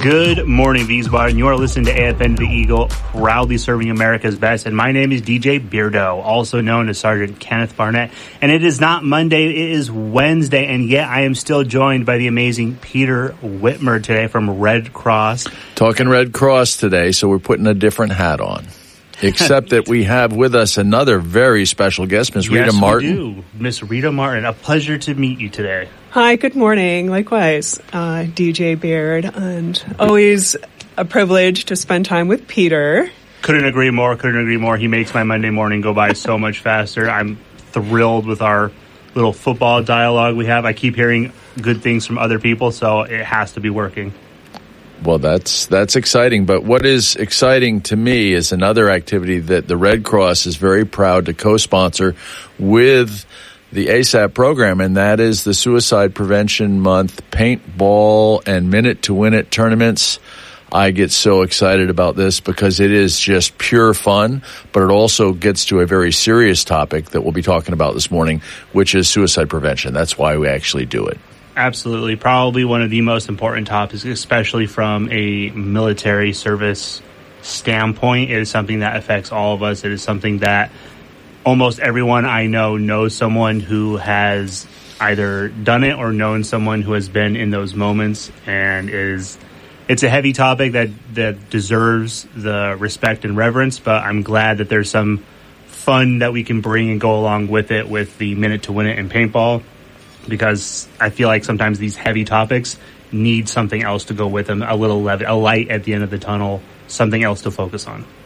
Good morning, Wiesbaden. You are listening to AFN The Eagle, proudly serving America's best. And my name is DJ Beardo, also known as Sergeant Kenneth Barnett. And it is not Monday, it is Wednesday. And yet I am still joined by the amazing Peter Whitmer today from Red Cross. Talking Red Cross today, so we're putting a different hat on. Except that we have with us another very special guest, Miss Rita Martin. Yes, we do. Miss Rita Martin. A pleasure to meet you today. Hi, good morning. Likewise, DJ Beard, and always a privilege to spend time with Peter. Couldn't agree more. He makes my Monday morning go by so much faster. I'm thrilled with our little football dialogue we have. I keep hearing good things from other people, so it has to be working. Well, that's exciting. But what is exciting to me is another activity that the Red Cross is very proud to co-sponsor with the ASAP program, and that is the Suicide Prevention Month paintball and Minute to Win It tournaments. I get so excited about this because it is just pure fun, but it also gets to a very serious topic that we'll be talking about this morning, which is suicide prevention. That's why we actually do it. Absolutely. Probably one of the most important topics, especially from a military service standpoint. It is something that affects all of us. It is something that almost everyone I know knows someone who has either done it or known someone who has been in those moments. And it's a heavy topic that deserves the respect and reverence, but I'm glad that there's some fun that we can bring and go along with it with the Minute to Win It and paintball. Because I feel like sometimes these heavy topics need something else to go with them, a light at the end of the tunnel, something else to focus on.